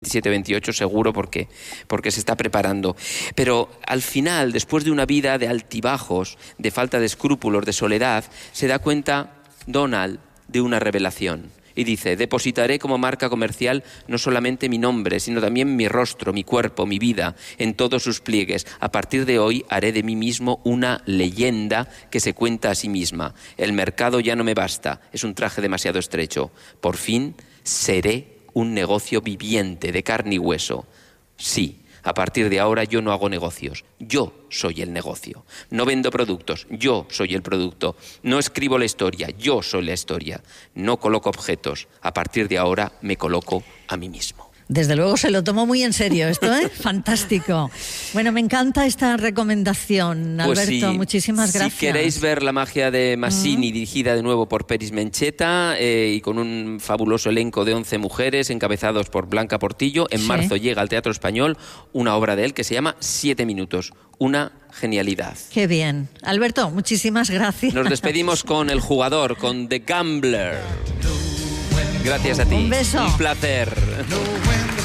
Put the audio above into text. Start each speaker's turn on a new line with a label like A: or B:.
A: 27-28 seguro porque se está preparando. Pero al final, después de una vida de altibajos, de falta de escrúpulos, de soledad, se da cuenta Donald de una revelación. Y dice: depositaré como marca comercial no solamente mi nombre, sino también mi rostro, mi cuerpo, mi vida, en todos sus pliegues. A partir de hoy haré de mí mismo una leyenda que se cuenta a sí misma. El mercado ya no me basta, es un traje demasiado estrecho. Por fin seré un negocio viviente de carne y hueso. Sí. A partir de ahora yo no hago negocios, yo soy el negocio. No vendo productos, yo soy el producto. No escribo la historia, yo soy la historia. No coloco objetos, a partir de ahora me coloco a mí mismo.
B: Desde luego se lo tomó muy en serio esto, ¿eh? Fantástico. Bueno, me encanta esta recomendación, Alberto. Pues sí, muchísimas gracias.
A: Si queréis ver La magia de Masini, dirigida de nuevo por Peris Mencheta y con un fabuloso elenco de 11 mujeres encabezados por Blanca Portillo, en marzo llega al Teatro Español una obra de él que se llama 7 minutos. Una genialidad.
B: Qué bien. Alberto, muchísimas gracias.
A: Nos despedimos con El jugador, con The Gambler. Gracias a ti.
B: Un beso.
A: Un placer.